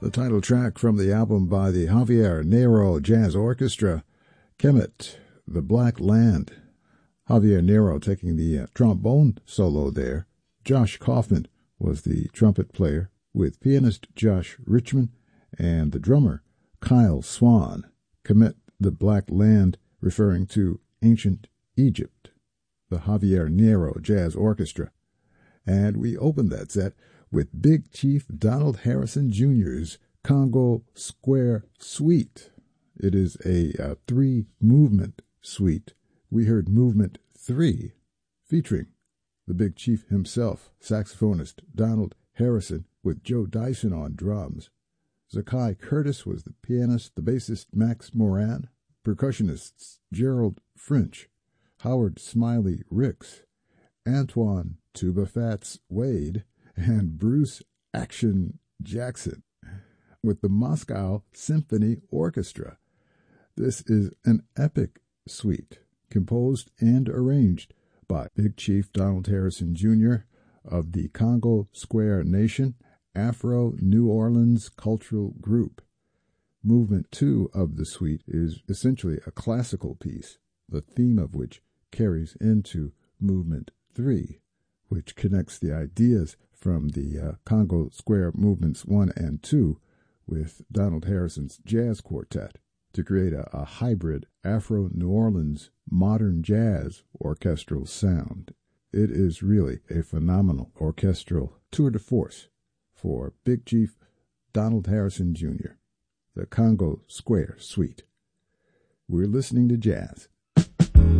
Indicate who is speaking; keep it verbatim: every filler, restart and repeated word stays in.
Speaker 1: The title track from the album by the Javier Nero Jazz Orchestra, Kemet, The Black Land. Javier Nero taking the uh, trombone solo there. Josh Kaufman was the trumpet player with pianist Josh Richman and the drummer Kyle Swan. Kemet, The Black Land, referring to ancient Egypt. The Javier Nero Jazz Orchestra. And we opened that set with Big Chief Donald Harrison Junior's Congo Square Suite. It is a, a three-movement suite. We heard Movement three, featuring the Big Chief himself, saxophonist Donald Harrison, with Joe Dyson on drums. Zakai Curtis was the pianist, the bassist Max Moran, percussionists Gerald French, Howard Smiley Ricks, Antoine Tuba Fats Wade, and Bruce Action Jackson with the Moscow Symphony Orchestra. This is an epic suite composed and arranged by Big Chief Donald Harrison Junior of the Congo Square Nation Afro-New Orleans Cultural Group. Movement two of the suite is essentially a classical piece, the theme of which carries into Movement three, which connects the ideas from the uh, Congo Square Movements one and two with Donald Harrison's jazz quartet to create a, a hybrid Afro-New Orleans modern jazz orchestral sound. It is really a phenomenal orchestral tour de force for Big Chief Donald Harrison Junior, the Congo Square Suite. We're listening to jazz